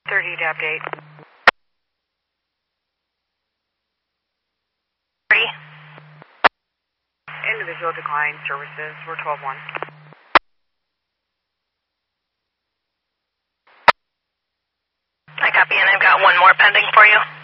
30 to update. 30. Individual decline services. We're 12-1. I copy, and I've got one more pending for you.